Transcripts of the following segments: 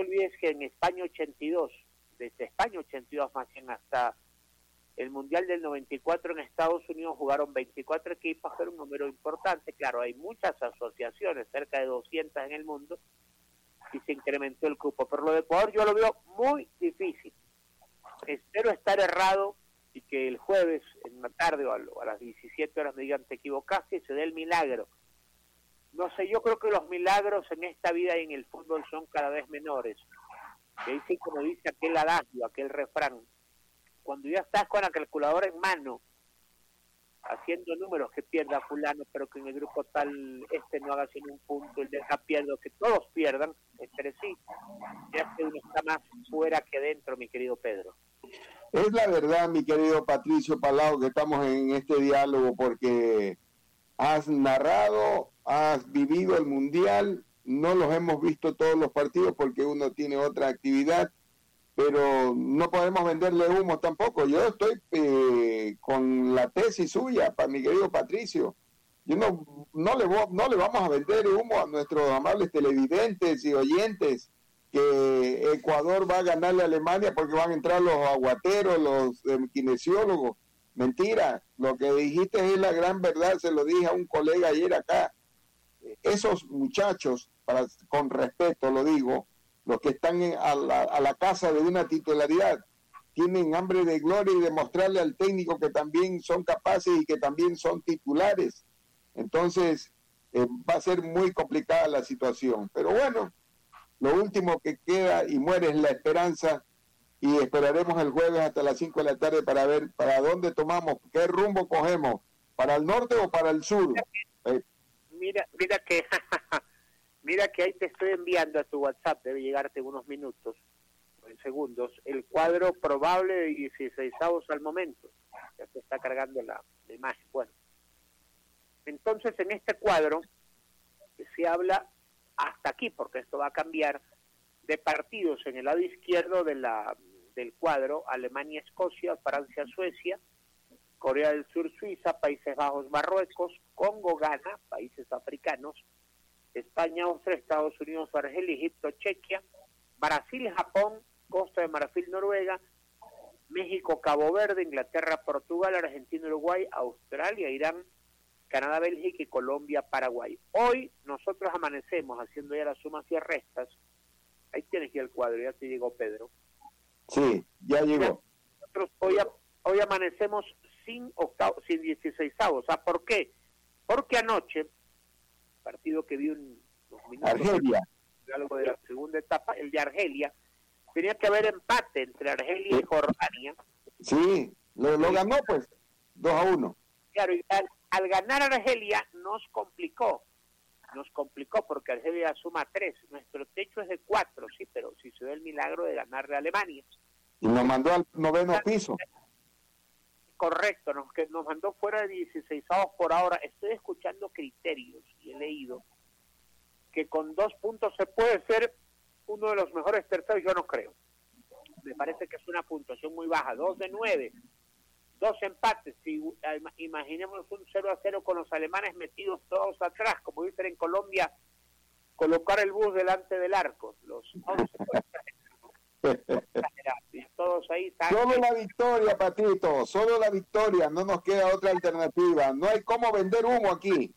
olvides que en España 82, desde España 82 más bien hasta el Mundial del 94 en Estados Unidos jugaron 24 equipos, que era un número importante. Claro, hay muchas asociaciones, cerca de 200 en el mundo, y se incrementó el cupo. Pero lo de Ecuador yo lo veo muy difícil. Espero estar errado y que el jueves en la tarde o a las 17 horas me digan te equivocaste y se dé el milagro. No sé, yo creo que los milagros en esta vida y en el fútbol son cada vez menores. Y ahí sí, como dice aquel adagio, aquel refrán, cuando ya estás con la calculadora en mano, haciendo números que pierda fulano, pero que en el grupo tal no haga sino un punto, el de acá pierdo, que todos pierdan entre sí, ya que uno está más fuera que dentro, mi querido Pedro. Es la verdad, mi querido Patricio Palau, que estamos en este diálogo porque has narrado, has vivido el Mundial, no los hemos visto todos los partidos porque uno tiene otra actividad, pero no podemos venderle humo tampoco. Yo estoy con la tesis suya, para mi querido Patricio. Yo no le vamos a vender humo a nuestros amables televidentes y oyentes que Ecuador va a ganarle a Alemania porque van a entrar los aguateros, los kinesiólogos. Mentira, lo que dijiste es la gran verdad, se lo dije a un colega ayer acá. Esos muchachos, con respeto lo digo, los que están a la casa de una titularidad, tienen hambre de gloria y demostrarle al técnico que también son capaces y que también son titulares. Entonces, va a ser muy complicada la situación. Pero bueno, lo último que queda y muere es la esperanza, y esperaremos el jueves hasta las 5 de la tarde para ver para dónde tomamos, qué rumbo cogemos, para el norte o para el sur. Mira que mira que ahí te estoy enviando a tu WhatsApp, debe llegarte unos minutos, en segundos, el cuadro probable de 16avos al momento. Ya se está cargando la imagen. Bueno, entonces en este cuadro se habla hasta aquí, porque esto va a cambiar, de partidos en el lado izquierdo del cuadro: Alemania-Escocia, Francia-Suecia, Corea del Sur, Suiza, Países Bajos, Marruecos, Congo, Ghana, países africanos, España, Austria, Estados Unidos, Argelia, Egipto, Chequia, Brasil, Japón, Costa de Marfil, Noruega, México, Cabo Verde, Inglaterra, Portugal, Argentina, Uruguay, Australia, Irán, Canadá, Bélgica y Colombia, Paraguay. Hoy nosotros amanecemos haciendo ya las sumas y restas. Ahí tienes ya el cuadro, ya te llegó, Pedro. Sí, ya llegó. Nosotros hoy amanecemos sin 16avos. ¿Ah, por qué? Porque anoche, partido que vi unos minutos, Argelia, algo de la segunda etapa, el de Argelia, tenía que haber empate entre Argelia y Jordania. Sí, lo ganó pues, 2-1. Claro, y al ganar Argelia nos complicó porque Argelia suma 3, nuestro techo es de 4, sí, pero si se da el milagro de ganarle a Alemania. Y nos mandó al 9º piso. Correcto, nos mandó fuera de 16avos por ahora. Estoy escuchando criterios y he leído que con 2 puntos se puede ser uno de los mejores terceros. Yo no creo. Me parece que es una puntuación muy baja, 2 de 9, 2 empates. Si imaginemos un 0-0 con los alemanes metidos todos atrás, como dicen en Colombia, colocar el bus delante del arco, los 11 y todos ahí. Solo la victoria, Patito, solo la victoria, no nos queda otra alternativa, no hay cómo vender humo aquí.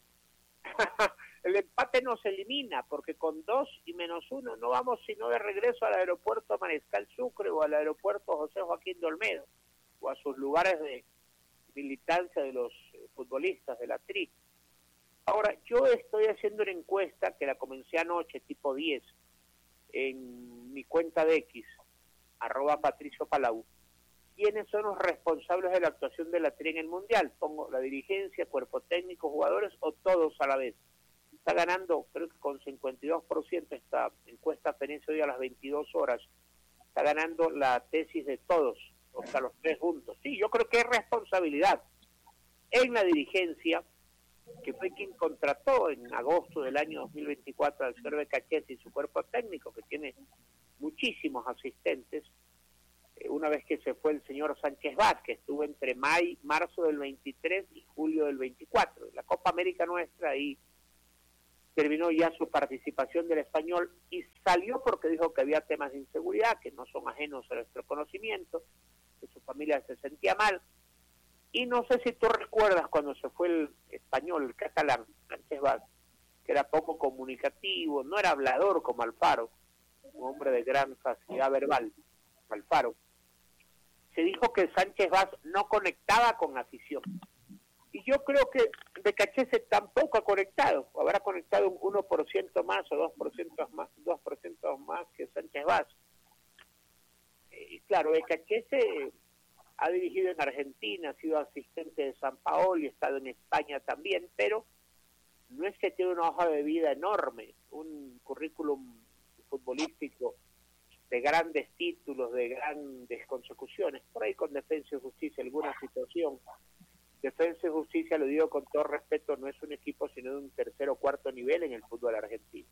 El empate nos elimina, porque con 2 y -1 no vamos sino de regreso al aeropuerto Mariscal Sucre o al aeropuerto José Joaquín de Olmedo, o a sus lugares de militancia de los futbolistas de la TRI. Ahora, yo estoy haciendo una encuesta que la comencé anoche, tipo 10, en mi cuenta de X, @Patricio Palau. ¿Quiénes son los responsables de la actuación de la TRI en el Mundial? Pongo la dirigencia, cuerpo técnico, jugadores o todos a la vez. Está ganando, creo que con 52%, esta encuesta apenas hoy a las 22 horas. Está ganando la tesis de todos, o sea, los 3 juntos. Sí, yo creo que hay responsabilidad en la dirigencia, que fue quien contrató en agosto del año 2024 al señor Becachese y su cuerpo técnico, que tiene muchísimos asistentes. Una vez que se fue el señor Sánchez Vázquez, estuvo entre marzo del 23 y julio del 24. La Copa América nuestra, ahí terminó ya su participación del Español y salió porque dijo que había había temas de inseguridad que no son ajenos a nuestro conocimiento, que su familia se sentía mal. Y no sé si tú recuerdas cuando se fue el español, el catalán, Sánchez Vaz, que era poco comunicativo, no era hablador como Alfaro, un hombre de gran facilidad verbal, Alfaro. Se dijo que Sánchez Vaz no conectaba con afición. Y yo creo que Becachese tampoco ha conectado, o habrá conectado un 1% más o 2% más que Sánchez Vaz. Y claro, Becachese ha dirigido en Argentina, ha sido asistente de San Paolo y ha estado en España también, pero no es que tiene una hoja de vida enorme, un currículum futbolístico de grandes títulos, de grandes consecuciones, por ahí con Defensa y Justicia alguna situación. Defensa y Justicia, lo digo con todo respeto, no es un equipo sino de un tercer o cuarto nivel en el fútbol argentino.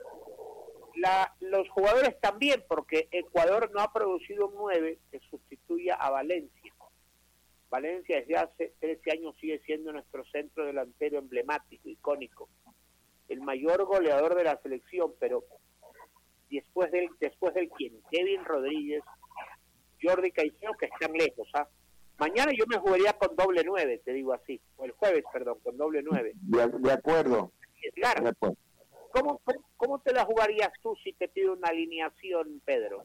Los jugadores también, porque Ecuador no ha producido un 9 que sustituya a Valencia. Valencia desde hace 13 años sigue siendo nuestro centro delantero emblemático, icónico, el mayor goleador de la selección, pero después del quien, Kevin Rodríguez, Jordi Caicedo, que están lejos, ¿ah? Mañana yo me jugaría con doble 9, te digo así, o el jueves, perdón, con doble 9. De acuerdo. Claro. De acuerdo. ¿Cómo te la jugarías tú si te pido una alineación, Pedro?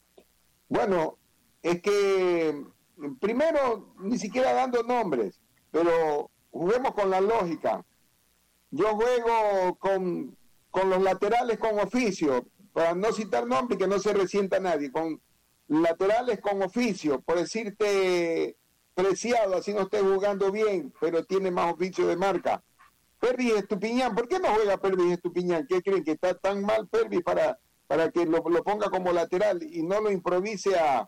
Bueno, es que primero, ni siquiera dando nombres, pero juguemos con la lógica. Yo juego con los laterales con oficio, para no citar nombres que no se resienta nadie, con laterales con oficio, por decirte Preciado, así no esté jugando bien, pero tiene más oficio de marca. Pervis Estupiñán, ¿por qué no juega Pervis Estupiñán? ¿Qué creen? ¿Que está tan mal Pervis para que lo ponga como lateral y no lo improvise a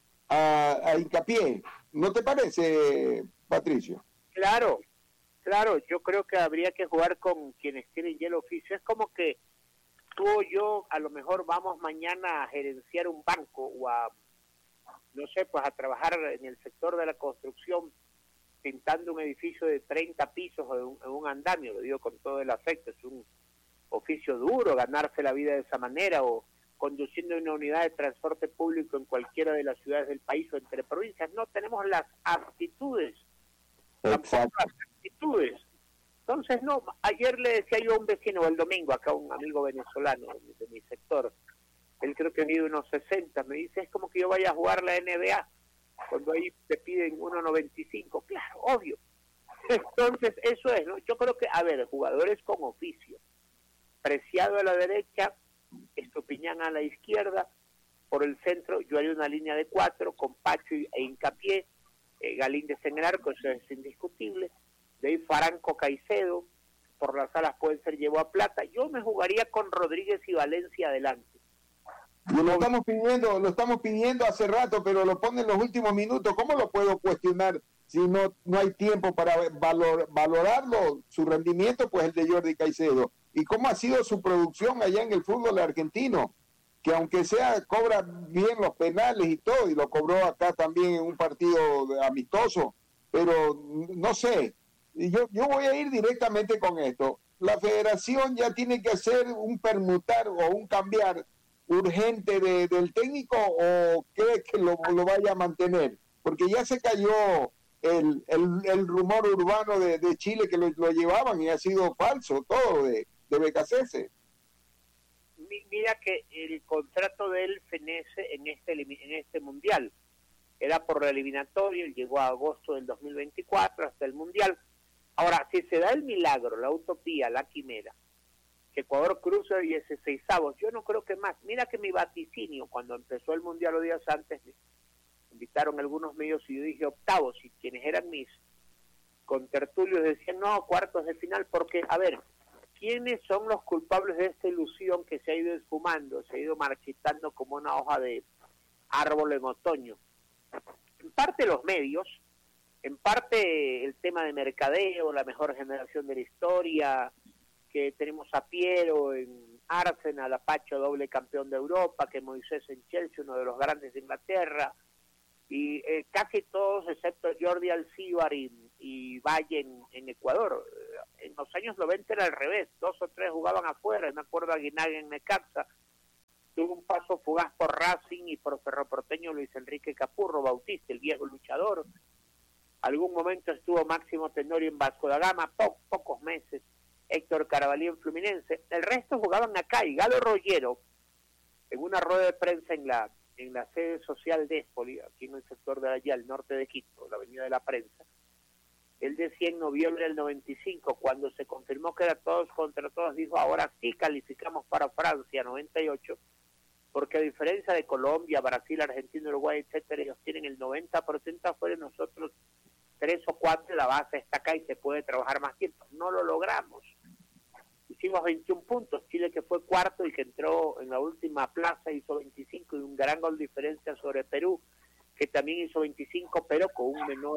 Hincapié? ¿No te parece, Patricio? Claro, yo creo que habría que jugar con quienes tienen ya el oficio. Es como que tú o yo a lo mejor vamos mañana a gerenciar un banco o a, no sé, pues a trabajar en el sector de la construcción pintando un edificio de 30 pisos en un andamio, lo digo con todo el afecto, es un oficio duro ganarse la vida de esa manera, o conduciendo una unidad de transporte público en cualquiera de las ciudades del país o entre provincias. No tenemos las aptitudes. Exacto. Las aptitudes. Entonces, no, ayer le decía yo a un vecino, el domingo, acá un amigo venezolano de mi sector, él creo que mide unos 60, me dice, es como que yo vaya a jugar la NBA, cuando ahí te piden 1.95, claro, obvio. Entonces, eso es, ¿no? Yo creo que, a ver, jugadores con oficio, Preciado a la derecha, Estupiñán a la izquierda, por el centro yo haría una línea de 4 con Pacho e Hincapié, Galíndez en el arco, eso es indiscutible, de ahí Franco Caicedo, por las alas pueden ser Llevó a Plata, yo me jugaría con Rodríguez y Valencia adelante. Y lo estamos pidiendo hace rato, pero lo pone en los últimos minutos. ¿Cómo lo puedo cuestionar si no hay tiempo para valorarlo? Su rendimiento, pues el de Jordi Caicedo. ¿Y cómo ha sido su producción allá en el fútbol argentino? Que aunque sea, cobra bien los penales y todo, y lo cobró acá también en un partido amistoso, pero no sé. Yo voy a ir directamente con esto. La federación ya tiene que hacer un permutar o un cambiar urgente del técnico, o cree que lo vaya a mantener, porque ya se cayó el rumor urbano de Chile que lo llevaban y ha sido falso todo de Becachese. Mira que el contrato de él fenece en este mundial, era por la eliminatoria, llegó a agosto del 2024 hasta el mundial. Ahora, si se da el milagro, la utopía, la quimera, que Ecuador cruza y ese 16avos, yo no creo que más. Mira que mi vaticinio, cuando empezó el mundial los días antes, me invitaron algunos medios y yo dije octavos, y quienes eran mis contertulios decían, no, cuartos de final, porque, a ver, ¿quiénes son los culpables de esta ilusión que se ha ido esfumando, se ha ido marchitando como una hoja de árbol en otoño? En parte los medios, en parte el tema de mercadeo, la mejor generación de la historia, que tenemos a Piero en Arsenal, a Pacho doble campeón de Europa, que Moisés en Chelsea, uno de los grandes de Inglaterra, y casi todos, excepto Jordi Alcíbar y Valle en Ecuador. En los años 90 era al revés, 2 o 3 jugaban afuera, me acuerdo a Aguinaga en Necaxa, tuvo un paso paso fugaz por Racing y por Cerro Porteño Luis Enrique Capurro Bautista, el viejo luchador. Algún momento estuvo Máximo Tenorio en Vasco da Gama, pocos meses. Héctor Carabalí en Fluminense. El resto jugaban acá, y Galo Rollero, en una rueda de prensa en la sede social de Espoli, aquí en el sector de allá, al norte de Quito, la avenida de la prensa, él decía en noviembre del 95, cuando se confirmó que era todos contra todos, dijo, ahora sí calificamos para Francia, 98, porque a diferencia de Colombia, Brasil, Argentina, Uruguay, etcétera, ellos tienen el 90% afuera, nosotros 3 o 4, la base está acá y se puede trabajar más tiempo. No lo logramos. Hicimos 21 puntos, Chile, que fue cuarto y que entró en la última plaza, hizo 25 y un gran gol de diferencia sobre Perú, que también hizo 25, pero con un menor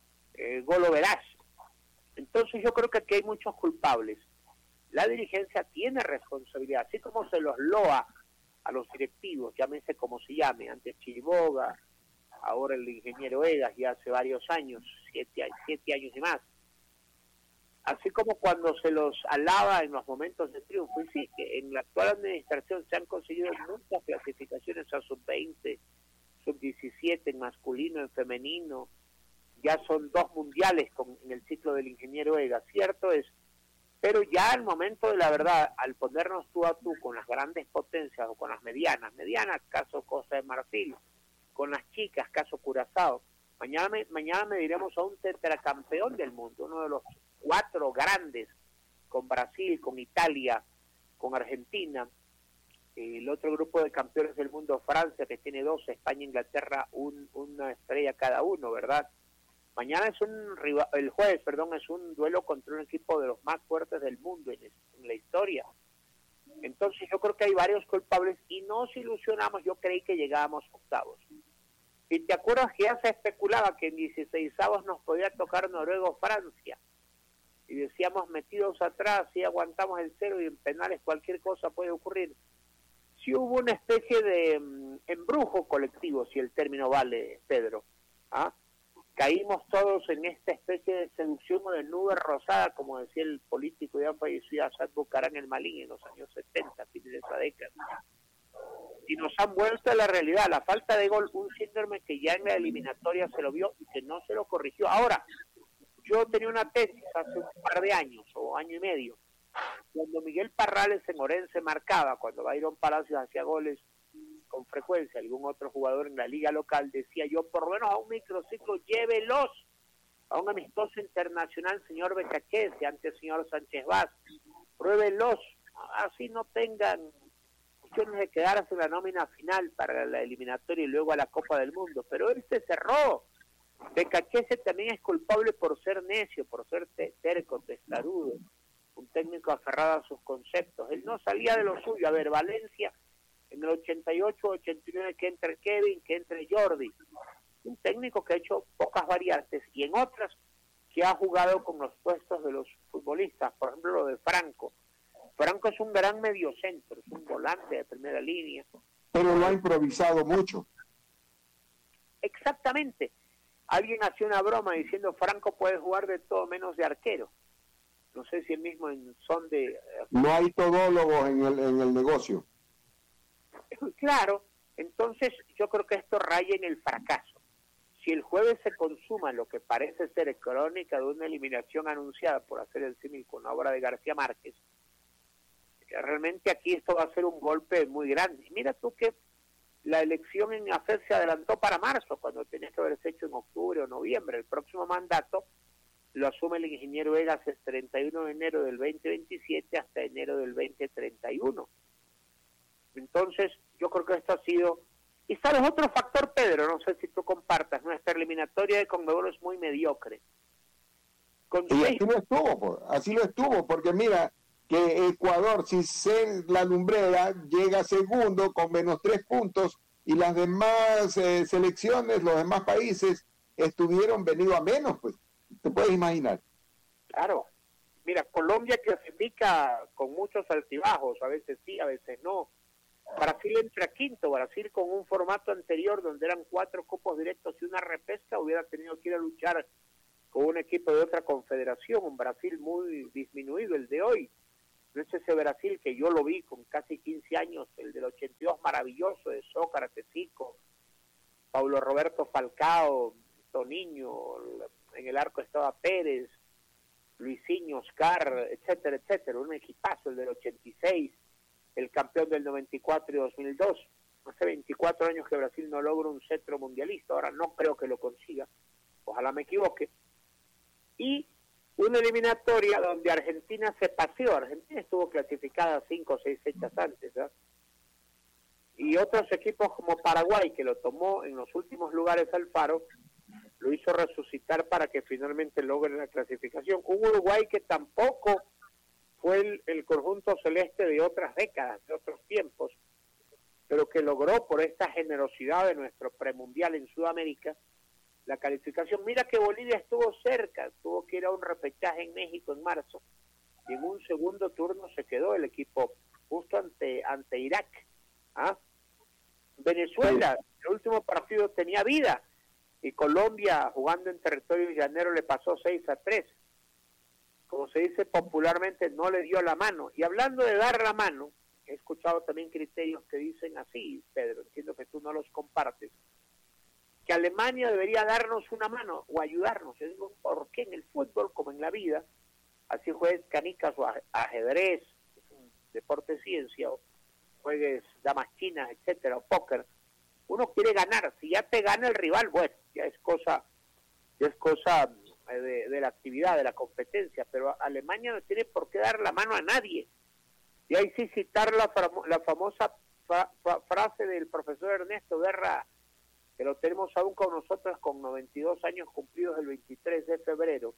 gol veraz. Entonces yo creo que aquí hay muchos culpables. La dirigencia tiene responsabilidad, así como se los loa a los directivos, llámese como se llame, antes Chiriboga, ahora el ingeniero Egas, ya hace varios años, 7 años y más. Así como cuando se los alaba en los momentos de triunfo, y sí, que en la actual administración se han conseguido muchas clasificaciones a sub-20, sub-17, en masculino, en femenino, ya son 2 mundiales en el ciclo del ingeniero Egas, cierto es, pero ya al momento de la verdad, al ponernos tú a tú con las grandes potencias o con las medianas, caso Costa de Marfil, con las chicas, caso Curazao, mañana mediremos a un tetracampeón del mundo, uno de los 4 grandes, con Brasil, con Italia, con Argentina, el otro grupo de campeones del mundo, Francia, que tiene 2, España e Inglaterra, una estrella cada uno, ¿verdad? Mañana el jueves, es un duelo contra un equipo de los más fuertes del mundo en la historia. Entonces yo creo que hay varios culpables y nos ilusionamos, yo creí que llegábamos octavos. Y te acuerdas que ya se especulaba que en 16avos nos podía tocar Noruega o Francia. Y decíamos, metidos atrás, si aguantamos el 0 y en penales cualquier cosa puede ocurrir. Sí hubo una especie de embrujo colectivo, si el término vale, Pedro. Caímos todos en esta especie de seducción o de nube rosada, como decía el político ya fallecido Asad Bucaram el Malín en los años 70, fines de esa década. Y nos han vuelto a la realidad, la falta de gol, un síndrome que ya en la eliminatoria se lo vio y que no se lo corrigió. Ahora, yo tenía una tesis hace un par de años, o año y medio, cuando Miguel Parrales en Orense marcaba, cuando Byron Palacios hacía goles con frecuencia, algún otro jugador en la liga local, decía yo, por lo menos a un microciclo, llévelos a un amistoso internacional, señor Becaquese, antes señor Sánchez Vaz, pruébelos, así no tengan cuestiones de quedarse en la nómina final para la eliminatoria y luego a la Copa del Mundo, pero él se cerró. Becaquese también es culpable por ser necio, por ser terco, testarudo, un técnico aferrado a sus conceptos. Él no salía de lo suyo. A ver, Valencia en el 88-89 que entre Kevin, que entre Jordi, un técnico que ha hecho pocas variantes y en otras que ha jugado con los puestos de los futbolistas, por ejemplo lo de Franco. Franco es un gran mediocentro, es un volante de primera línea. Pero lo ha improvisado mucho. Exactamente. Alguien hacía una broma diciendo Franco puede jugar de todo menos de arquero. No sé si el mismo en son de... No hay todólogos en el negocio. Claro, entonces yo creo que esto raya en el fracaso. Si el jueves se consuma lo que parece ser crónica de una eliminación anunciada, por hacer el símil con la obra de García Márquez, realmente aquí esto va a ser un golpe muy grande. Mira tú que la elección en AFED se adelantó para marzo, cuando tenía que haberse hecho en octubre o noviembre. El próximo mandato lo asume el ingeniero Egas el 31 de enero del 2027 hasta enero del 2031. Entonces, yo creo que esto ha sido... Y sabes, otro factor, Pedro, no sé si tú compartas, nuestra eliminatoria de Conmebol es muy mediocre. Y así lo estuvo, porque mira, que Ecuador, sin ser la lumbrera, llega segundo con -3 puntos, y las demás selecciones, los demás países, estuvieron venido a menos, pues, te puedes imaginar. Claro. Mira, Colombia clasifica con muchos altibajos, a veces sí, a veces no. Brasil entra quinto, Brasil con un formato anterior donde eran 4 cupos directos y una repesca, hubiera tenido que ir a luchar con un equipo de otra confederación, un Brasil muy disminuido el de hoy. No es ese Brasil que yo lo vi con casi 15 años, el del 82 maravilloso, de Sócrates, Zico, Paulo Roberto Falcao, Toniño, en el arco estaba Pérez, Luisinho, Oscar, etcétera, etcétera. Un equipazo, el del 86, el campeón del 94 y 2002. Hace 24 años que Brasil no logra un cetro mundialista, ahora no creo que lo consiga, ojalá me equivoque. Y una eliminatoria donde Argentina se paseó. Argentina estuvo clasificada 5 o 6 fechas antes, ¿eh? Y otros equipos como Paraguay, que lo tomó en los últimos lugares Alfaro, lo hizo resucitar para que finalmente logre la clasificación. Un Uruguay que tampoco fue el conjunto celeste de otras décadas, de otros tiempos, pero que logró por esta generosidad de nuestro premundial en Sudamérica la calificación. Mira que Bolivia estuvo cerca, tuvo que ir a un repechaje en México en marzo, y en un segundo turno se quedó el equipo justo ante Irak. ¿Ah? Venezuela, el último partido tenía vida, y Colombia, jugando en territorio llanero, le pasó 6-3. Como se dice popularmente, no le dio la mano. Y hablando de dar la mano, he escuchado también criterios que dicen así, Pedro, entiendo que tú no los compartes, que Alemania debería darnos una mano o ayudarnos. Yo digo, ¿por qué en el fútbol como en la vida, así juegues canicas o ajedrez, es un deporte de ciencia, o juegues damas chinas, etcétera, o póker, uno quiere ganar? Si ya te gana el rival, bueno, ya es cosa de la actividad, de la competencia, pero Alemania no tiene por qué dar la mano a nadie. Y ahí sí citar la famosa frase del profesor Ernesto Guerra, que lo tenemos aún con nosotros con 92 años cumplidos el 23 de febrero.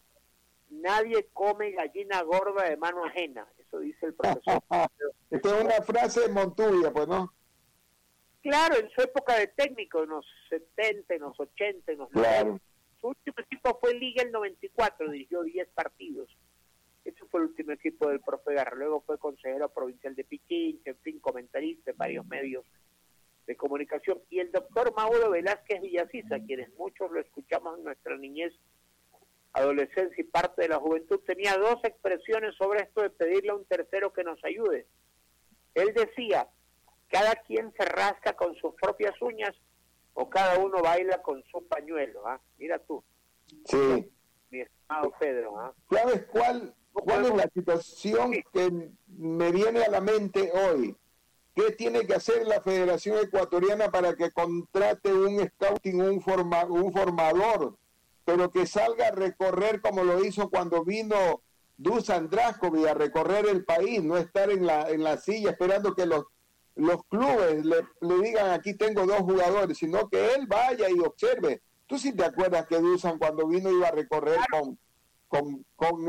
Nadie come gallina gorda de mano ajena. Eso dice el profesor. Esta es una frase de Montuya, pues, ¿no? Claro, en su época de técnico, en los 70, en los 80, en los 90. Su último equipo fue Liga el 94, dirigió 10 partidos. Ese fue el último equipo del profe Garra. Luego fue consejero provincial de Pichincha, en fin, comentarista en varios medios de comunicación. Y el doctor Mauro Velázquez Villasisa, quienes muchos lo escuchamos en nuestra niñez, adolescencia y parte de la juventud, tenía dos expresiones sobre esto de pedirle a un tercero que nos ayude. Él decía, cada quien se rasca con sus propias uñas o cada uno baila con su pañuelo. ¿Ah? Mira tú. Sí. Mi estimado Pedro. ¿Ah? ¿Sabes cuál es la situación que me viene a la mente hoy? ¿Qué tiene que hacer la Federación Ecuatoriana para que contrate un scouting, un formador, pero que salga a recorrer como lo hizo cuando vino Dusan Draskovic a recorrer el país, no estar en la silla esperando que los clubes le digan aquí tengo 2 jugadores, sino que él vaya y observe? Tú sí te acuerdas que Dusan cuando vino iba a recorrer con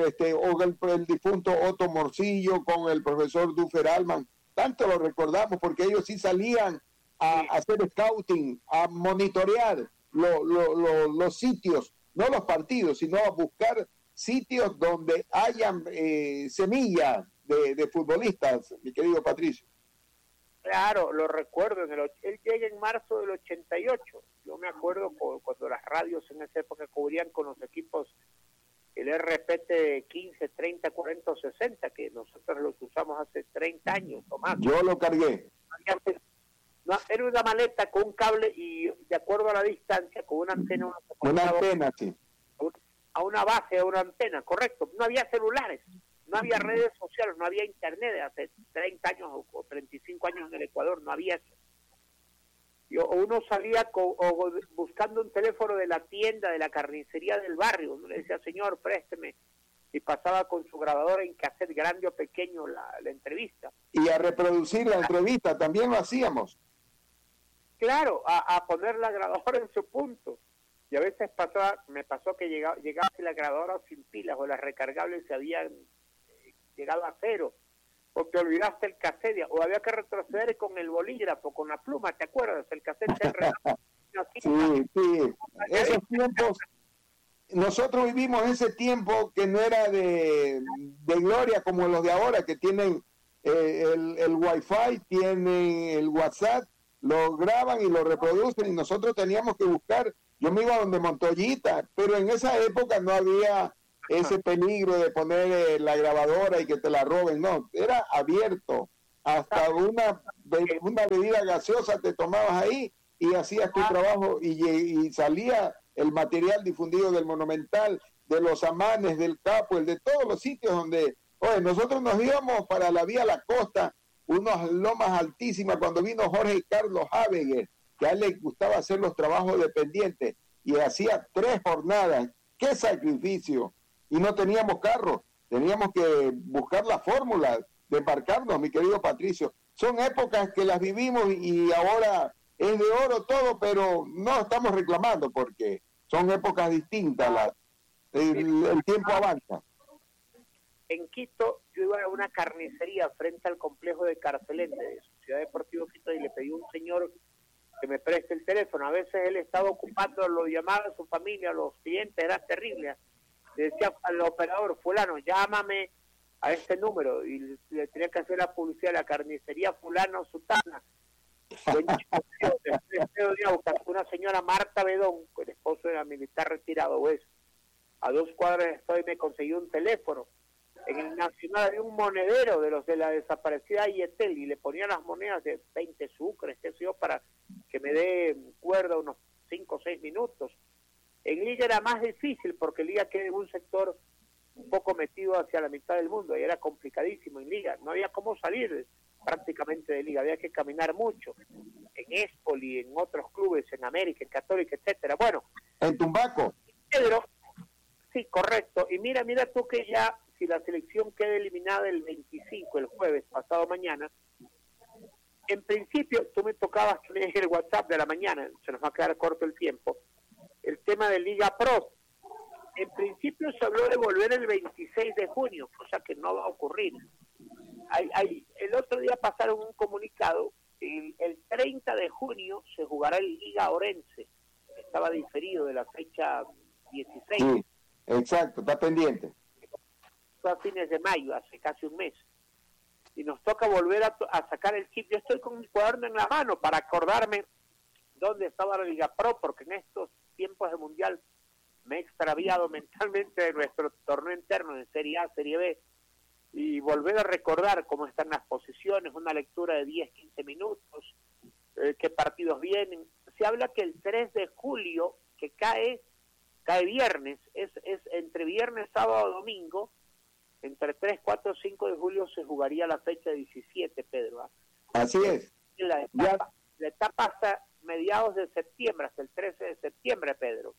el difunto Otto Morcillo, con el profesor Dufer Alman, tanto lo recordamos porque ellos sí salían a hacer scouting, a monitorear los sitios, no los partidos, sino a buscar sitios donde hayan semillas de futbolistas, mi querido Patricio. Claro, lo recuerdo. Él llega en marzo del 88. Yo me acuerdo cuando las radios en esa época cubrían con los equipos el RPT 15, 30, 40 o 60, que nosotros los usamos hace 30 años o más. Yo lo cargué. No, era una maleta con un cable y de acuerdo a la distancia, con una antena. Una antena, sí. A una base, a una antena, correcto. No había celulares, no había redes sociales, no había internet de hace 30 años o 35 años en el Ecuador, no había eso. Uno salía buscando un teléfono de la tienda, de la carnicería del barrio. Uno le decía, señor, présteme. Y pasaba con su grabadora en cassette grande o pequeño la entrevista. Y a reproducir la entrevista, también lo hacíamos. Claro, a poner la grabadora en su punto. Y a veces me pasó que llegaba la grabadora sin pilas o las recargables se habían llegado a cero. O te olvidaste el cassette, o había que retroceder con el bolígrafo, con la pluma, ¿te acuerdas? El cassette sí. Esos tiempos, nosotros vivimos ese tiempo que no era de gloria como los de ahora, que tienen el Wi-Fi, tienen el WhatsApp, lo graban y lo reproducen, y nosotros teníamos que buscar. Yo me iba donde Montoyita, pero en esa época no había ese peligro de poner la grabadora y que te la roben, no, era abierto, hasta una bebida gaseosa te tomabas ahí y hacías tu trabajo y salía el material difundido del Monumental, de los Amanes, del Capo, el de todos los sitios donde, oye, nosotros nos íbamos para la vía La Costa, unas lomas altísimas, cuando vino Jorge Carlos Habeger, que a él le gustaba hacer los trabajos dependientes, y hacía 3 jornadas, ¡qué sacrificio! Y no teníamos carro, teníamos que buscar la fórmula de embarcarnos, mi querido Patricio. Son épocas que las vivimos y ahora es de oro todo, pero no estamos reclamando porque son épocas distintas, el tiempo avanza. En Quito yo iba a una carnicería frente al complejo de Carcelente de Sociedad Deportiva Quito y le pedí a un señor que me preste el teléfono. A veces él estaba ocupando, lo llamaba a su familia, a los clientes, era terrible. Le decía al operador, fulano, llámame a este número, y le tenía que hacer la publicidad de la carnicería fulano Sutana. Una señora Marta Bedón, el esposo era militar retirado, pues, a 2 cuadras después me consiguió un teléfono. En el Nacional había un monedero de los de la desaparecida Yetel y le ponía las monedas de 20 sucres, qué sé yo, para que me dé cuerda unos 5 o 6 minutos. En Liga era más difícil porque Liga queda en un sector un poco metido hacia la mitad del mundo y era complicadísimo en Liga. No había cómo salir prácticamente de Liga, había que caminar mucho. En Espoli, en otros clubes, en América, en Católica, etcétera. Bueno. En Tumbaco. Pedro, sí, correcto. Y mira tú que ya, si la selección queda eliminada el 25, el jueves, pasado mañana, en principio, tú me tocabas el WhatsApp de la mañana, se nos va a quedar corto el tiempo, el tema de Liga Pro. En principio se habló de volver el 26 de junio, cosa que no va a ocurrir. El otro día pasaron un comunicado, el 30 de junio se jugará el Liga Orense, estaba diferido de la fecha 16. Sí, exacto, está pendiente. A fines de mayo, hace casi un mes. Y nos toca volver a sacar el chip. Yo estoy con mi cuaderno en la mano para acordarme dónde estaba la Liga Pro, porque en estos tiempos de Mundial me he extraviado mentalmente de nuestro torneo interno en Serie A, Serie B, y volver a recordar cómo están las posiciones, una lectura de 10, 15 minutos, qué partidos vienen. Se habla que el 3 de julio, que cae viernes, es entre viernes, sábado, domingo, entre 3, 4, 5 de julio se jugaría la fecha 17, Pedro. Así es. La etapa hasta mediados de septiembre, hasta el 13 de septiembre, Pedro.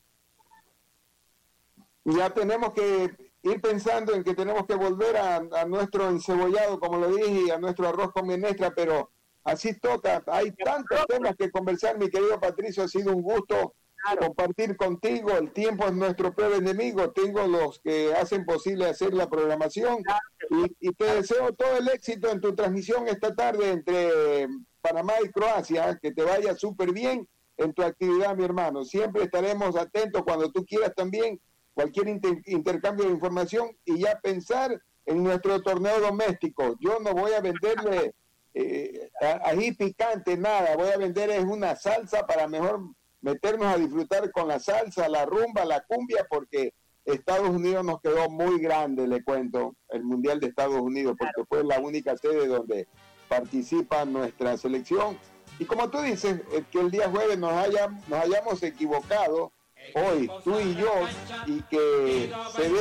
Ya tenemos que ir pensando en que tenemos que volver a nuestro encebollado, como lo dije, y a nuestro arroz con menestra, pero así toca. Hay tantos temas que conversar, mi querido Patricio, ha sido un gusto compartir contigo. El tiempo es nuestro peor enemigo. Tengo los que hacen posible hacer la programación y te deseo todo el éxito en tu transmisión esta tarde entre Panamá y Croacia. Que te vaya súper bien en tu actividad, mi hermano. Siempre estaremos atentos cuando tú quieras también, cualquier intercambio de información, y ya pensar en nuestro torneo doméstico. Yo no voy a venderle ají picante, nada. Voy a vender es una salsa para mejor meternos a disfrutar con la salsa, la rumba, la cumbia, porque Estados Unidos nos quedó muy grande, le cuento, el Mundial de Estados Unidos, porque fue la única sede donde participa nuestra selección. Y como tú dices, que el día jueves nos hayamos equivocado, hoy, tú y yo, y que se ve